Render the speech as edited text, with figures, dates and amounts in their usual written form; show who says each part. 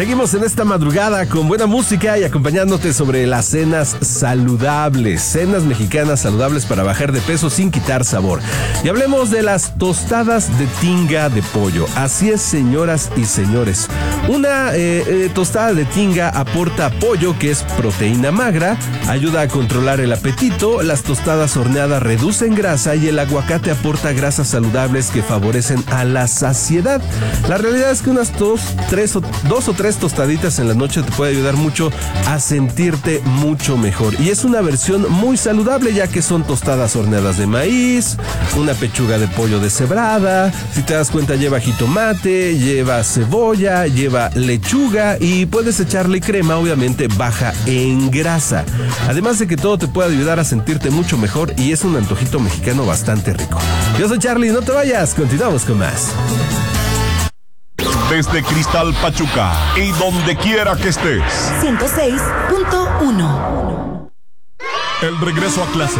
Speaker 1: Seguimos en esta madrugada con buena música y acompañándote sobre las cenas saludables, cenas mexicanas saludables para bajar de peso sin quitar sabor. Y hablemos de las tostadas de tinga de pollo. Así es, señoras y señores. Una tostada de tinga aporta pollo, que es proteína magra, ayuda a controlar el apetito, las tostadas horneadas reducen grasa y el aguacate aporta grasas saludables que favorecen a la saciedad. La realidad es que unas dos o tres tostaditas en la noche te puede ayudar mucho a sentirte mucho mejor. Y es una versión muy saludable, ya que son tostadas horneadas de maíz, una pechuga de pollo deshebrada, si te das cuenta lleva jitomate, lleva cebolla, lleva lechuga y puedes echarle crema, obviamente baja en grasa. Además de que todo te puede ayudar a sentirte mucho mejor y es un antojito mexicano bastante rico. Yo soy Charlie, no te vayas, continuamos con más.
Speaker 2: Desde Cristal Pachuca y donde quiera que estés.
Speaker 3: 106.1.
Speaker 2: El regreso a clase.